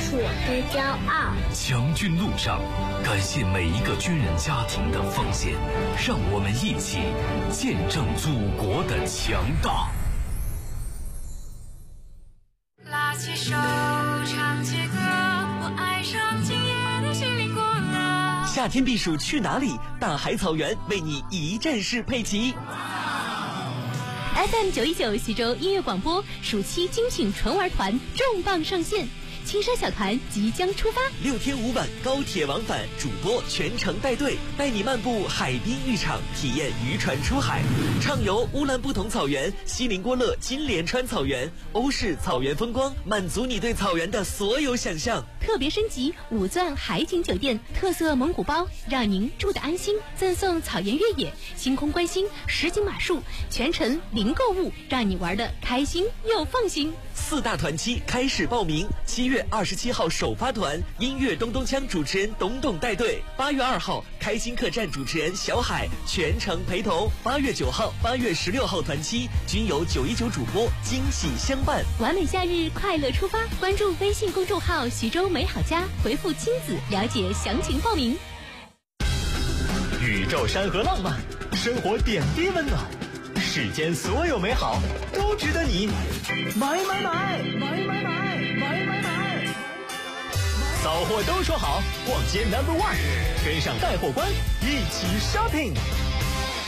是我的骄傲。 强军路上，感谢每一个军人家庭的奉献，让我们一起见证祖国的强大。 拉起手，唱起歌，我爱上今夜的心灵国乐。 夏天避暑去哪里？大海草原为你一站式配齐。 FM 919徐州音乐广播暑期精品纯玩团重磅上线，青山小团即将出发 ，6天5晚高铁往返，主播全程带队，带你漫步海滨浴场，体验渔船出海，畅游乌兰布统草原、锡林郭勒金莲川草原、欧式草原风光，满足你对草原的所有想象。 特别升级5钻海景酒店，特色蒙古包，让您住得安心。赠送草原越野、星空观星、实景马术，全程零购物，让你玩得开心又放心。 4大团期开始报名，7月27号首发团，音乐咚咚锵主持人董董带队；8月2号开心客栈主持人小海全程陪同；8月9号、8月16号团期均由919主播惊喜相伴。 完美夏日，快乐出发！关注微信公众号徐州美好家，回复亲子了解详情报名。 宇宙山河浪漫，生活点滴温暖，世间所有美好都值得你买！扫货都说好，逛街 No.1，跟上带货官，一起 shopping。